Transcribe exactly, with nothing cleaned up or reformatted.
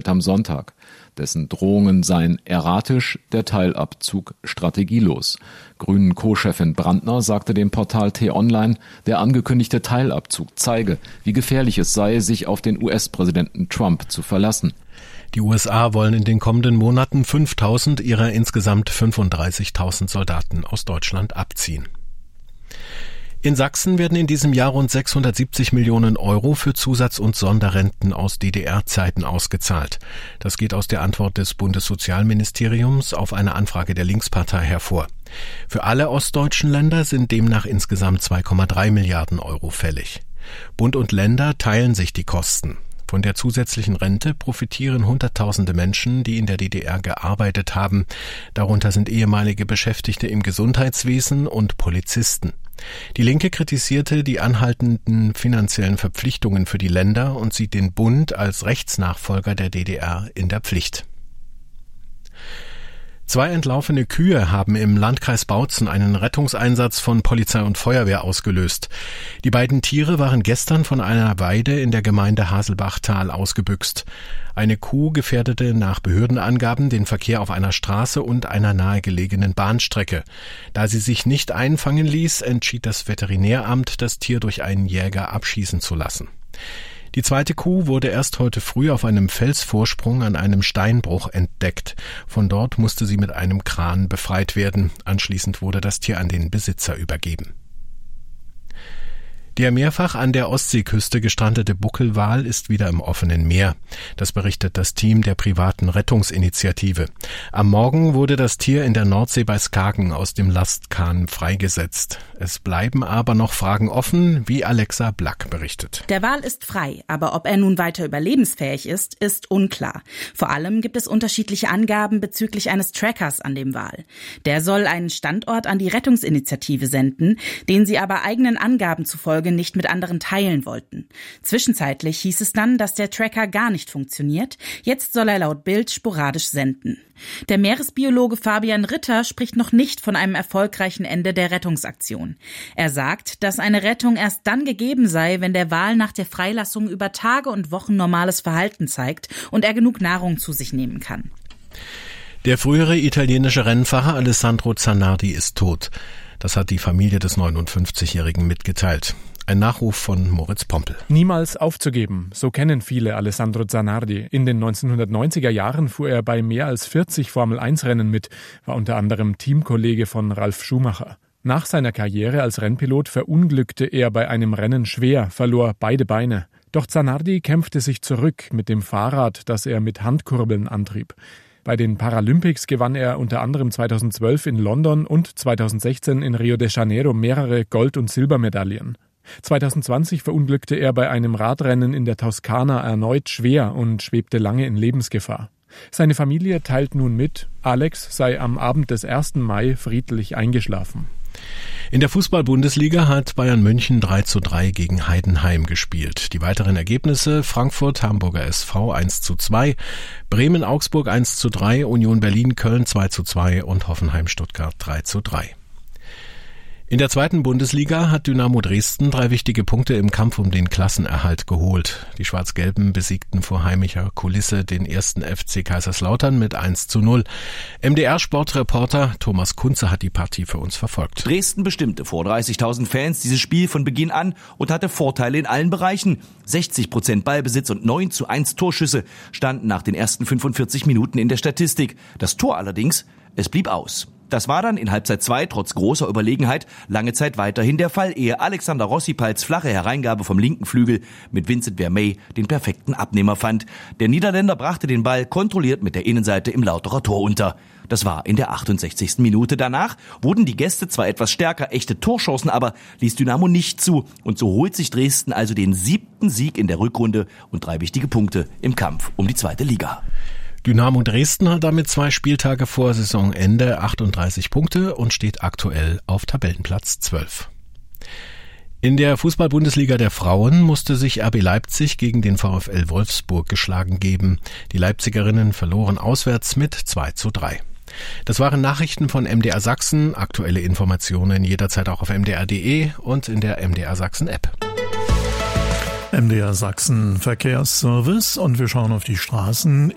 am Sonntag. Dessen Drohungen seien erratisch, der Teilabzug strategielos. Grünen-Co-Chefin Brandner sagte dem Portal T-Online, der angekündigte Teilabzug zeige, wie gefährlich es sei, sich auf den U S-Präsidenten Trump zu verlassen. Die U S A wollen in den kommenden Monaten fünftausend ihrer insgesamt fünfunddreißigtausend Soldaten aus Deutschland abziehen. In Sachsen werden in diesem Jahr rund sechshundertsiebzig Millionen Euro für Zusatz- und Sonderrenten aus D D R-Zeiten ausgezahlt. Das geht aus der Antwort des Bundessozialministeriums auf eine Anfrage der Linkspartei hervor. Für alle ostdeutschen Länder sind demnach insgesamt zwei Komma drei Milliarden Euro fällig. Bund und Länder teilen sich die Kosten. Von der zusätzlichen Rente profitieren Hunderttausende Menschen, die in der D D R gearbeitet haben. Darunter sind ehemalige Beschäftigte im Gesundheitswesen und Polizisten. Die Linke kritisierte die anhaltenden finanziellen Verpflichtungen für die Länder und sieht den Bund als Rechtsnachfolger der D D R in der Pflicht. Zwei entlaufene Kühe haben im Landkreis Bautzen einen Rettungseinsatz von Polizei und Feuerwehr ausgelöst. Die beiden Tiere waren gestern von einer Weide in der Gemeinde Haselbachtal ausgebüxt. Eine Kuh gefährdete nach Behördenangaben den Verkehr auf einer Straße und einer nahegelegenen Bahnstrecke. Da sie sich nicht einfangen ließ, entschied das Veterinäramt, das Tier durch einen Jäger abschießen zu lassen. Die zweite Kuh wurde erst heute früh auf einem Felsvorsprung an einem Steinbruch entdeckt. Von dort musste sie mit einem Kran befreit werden. Anschließend wurde das Tier an den Besitzer übergeben. Der mehrfach an der Ostseeküste gestrandete Buckelwal ist wieder im offenen Meer. Das berichtet das Team der privaten Rettungsinitiative. Am Morgen wurde das Tier in der Nordsee bei Skagen aus dem Lastkahn freigesetzt. Es bleiben aber noch Fragen offen, wie Alexa Black berichtet. Der Wal ist frei, aber ob er nun weiter überlebensfähig ist, ist unklar. Vor allem gibt es unterschiedliche Angaben bezüglich eines Trackers an dem Wal. Der soll einen Standort an die Rettungsinitiative senden, den sie aber eigenen Angaben zufolge nicht mit anderen teilen wollten. Zwischenzeitlich hieß es dann, dass der Tracker gar nicht funktioniert. Jetzt soll er laut Bild sporadisch senden. Der Meeresbiologe Fabian Ritter spricht noch nicht von einem erfolgreichen Ende der Rettungsaktion. Er sagt, dass eine Rettung erst dann gegeben sei, wenn der Wal nach der Freilassung über Tage und Wochen normales Verhalten zeigt und er genug Nahrung zu sich nehmen kann. Der frühere italienische Rennfahrer Alessandro Zanardi ist tot. Das hat die Familie des neunundfünfzigjährigen mitgeteilt. Ein Nachruf von Moritz Pompel. Niemals aufzugeben, so kennen viele Alessandro Zanardi. In den neunzehnhundertneunziger Jahren fuhr er bei mehr als vierzig Formel eins Rennen mit, war unter anderem Teamkollege von Ralf Schumacher. Nach seiner Karriere als Rennpilot verunglückte er bei einem Rennen schwer, verlor beide Beine. Doch Zanardi kämpfte sich zurück mit dem Fahrrad, das er mit Handkurbeln antrieb. Bei den Paralympics gewann er unter anderem zweitausendzwölf in London und zweitausendsechzehn in Rio de Janeiro mehrere Gold- und Silbermedaillen. zweitausendzwanzig verunglückte er bei einem Radrennen in der Toskana erneut schwer und schwebte lange in Lebensgefahr. Seine Familie teilt nun mit, Alex sei am Abend des ersten Mai friedlich eingeschlafen. In der Fußball-Bundesliga hat Bayern München drei zu drei gegen Heidenheim gespielt. Die weiteren Ergebnisse: Frankfurt, Hamburger S V eins zu zwei, Bremen, Augsburg eins zu drei, Union Berlin, Köln zwei zu zwei und Hoffenheim, Stuttgart drei zu drei. In der zweiten Bundesliga hat Dynamo Dresden drei wichtige Punkte im Kampf um den Klassenerhalt geholt. Die Schwarz-Gelben besiegten vor heimischer Kulisse den ersten F C Kaiserslautern mit eins zu null. M D R-Sportreporter Thomas Kunze hat die Partie für uns verfolgt. Dresden bestimmte vor dreißigtausend Fans dieses Spiel von Beginn an und hatte Vorteile in allen Bereichen. sechzig Prozent Ballbesitz und neun zu eins Torschüsse standen nach den ersten fünfundvierzig Minuten in der Statistik. Das Tor allerdings, es blieb aus. Das war dann in Halbzeit zwei trotz großer Überlegenheit lange Zeit weiterhin der Fall, ehe Alexander Rossipals flache Hereingabe vom linken Flügel mit Vincent Vermey den perfekten Abnehmer fand. Der Niederländer brachte den Ball kontrolliert mit der Innenseite im Lauterer Tor unter. Das war in der achtundsechzigsten Minute. Danach wurden die Gäste zwar etwas stärker, echte Torchancen aber ließ Dynamo nicht zu. Und so holt sich Dresden also den siebten Sieg in der Rückrunde und drei wichtige Punkte im Kampf um die zweite Liga. Dynamo Dresden hat damit zwei Spieltage vor Saisonende achtunddreißig Punkte und steht aktuell auf Tabellenplatz zwölf. In der Fußball-Bundesliga der Frauen musste sich R B Leipzig gegen den VfL Wolfsburg geschlagen geben. Die Leipzigerinnen verloren auswärts mit zwei zu drei. Das waren Nachrichten von M D R Sachsen. Aktuelle Informationen jederzeit auch auf m d r punkt d e und in der M D R Sachsen App. M D R Sachsen Verkehrsservice und wir schauen auf die Straßen.